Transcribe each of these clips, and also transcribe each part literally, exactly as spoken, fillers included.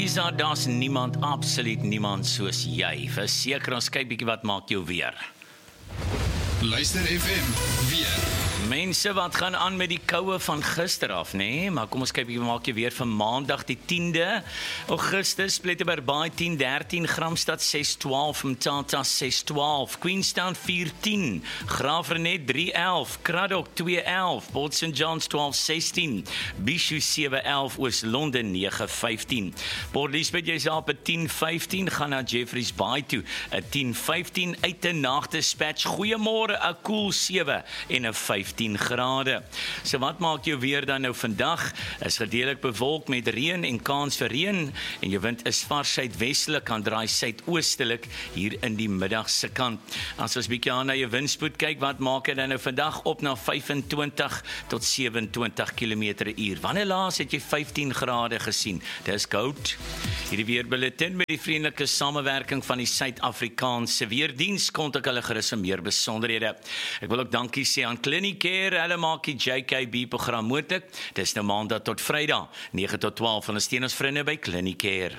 Isa, daar's niemand, absoluut niemand soos jy. Verseker, ons kyk bietjie wat maak jou weer. Luister F M, weer. Mense, wat gaan aan met die koue van gister af, nee? Maar kom ons kyk bietjie maak jy weer vir maandag die tiende Augustus, Plettenberg Bay tien dertien, Gramstad ses twaalf, Mthatha ses twaalf, Queenstown vier tien, Graafrenet drie elf, Cradock twee elf, Port Saint John's twaalf sestien, Bhisho sewe elf, Oos-London nege vyftien, Port Elizabeth jy's op 'n tien vyftien, gaan na Jeffreys Bay toe, 'n tien vyftien, uit 'n nagdispatch, goeiemôre, 'n koel sewe en 'n vyftien grade. So wat maak jou weer dan nou vandag? Is gedeelik bewolk met reën en kans vir reën en jou wind is vars suidwestelik, kan draai suidoostelik hier in die middagse kant. As ons bietjie aan na jou windspoed kyk, wat maak dit dan nou vandag op na vyfentwintig tot sewenentwintig kilometer per uur. Wanneer laas het jy vyftien grade gesien? Dis koud. Hierdie weerbulletin met die vriendelike samewerking van die Suid-Afrikaanse Weerdiens, kontak hulle gerus vir meer besonderhede. Ek wil ook dankie sê aan Clinicare, hulle maak die J K B program moontlik. Dis nou maandag tot Vrydag, nege tot twaalf, van ons steun ons vriende by Clinicare.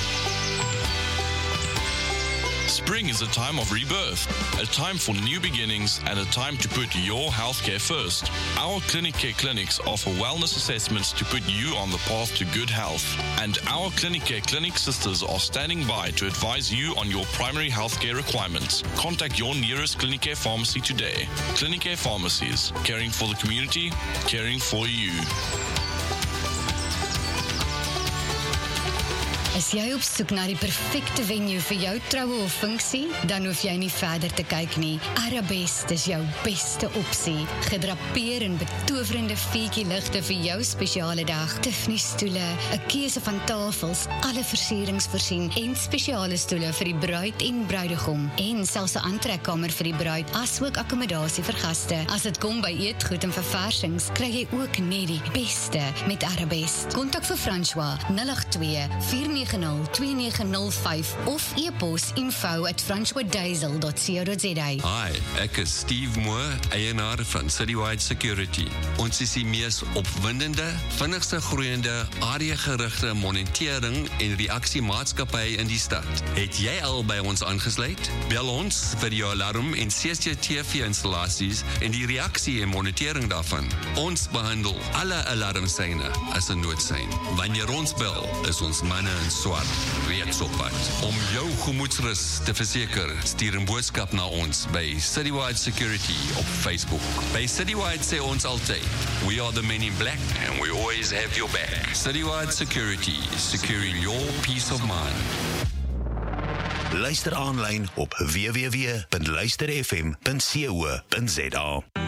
Spring is a time of rebirth, a time for new beginnings and a time to put your healthcare first. Our Clinicare clinics offer wellness assessments to put you on the path to good health. And our Clinicare clinic sisters are standing by to advise you on your primary healthcare requirements. Contact your nearest Clinicare pharmacy today. Clinicare Pharmacies, caring for the community, caring for you. Is jy op soek na die perfekte venue vir jou troue of funksie? Dan hoef jy nie verder te kyk nie. Arabest is jou beste opsie. Gedrapeer in betowerende veetjie ligte vir jou spesiale dag. Tiffany stoele, 'n keuse van tafels, alle versierings voorsien en spesiale stoele vir die bruid en bruidegom. En selfs 'n aantrekkamer vir die bruid, asook akkommodasie vir gaste. As dit kom by eetgoed en verversings, kry jy ook net die beste met Arabest. Kontak vir François nul agt twee vier nege nul twee nege nul vyf of e-pos info at francois diesel dot co dot za. Hi, ek is Steve Moore, eienaar van Citywide Security. Ons is die mees opwindende, vinnigste groeiende, areagerigte monitering en reaksiemaatskappy in die stad. Het jy al by ons aangesluit? Bel ons vir jou alarm en C C T V-installasies en die reaksie en monitering daarvan. Ons behandel alle alarmsyne as 'n noodsein. Wanneer ons bel, is ons manne in swart reeds op pad. Om jou gemoedsrus te verseker, stuur 'n boodskap na ons by Citywide Security op Facebook. By Citywide sê ons altyd, we are the men in black and we always have your back. Citywide Security, securing your peace of mind. Luister aanlyn op w w w punt luister f m punt co punt za.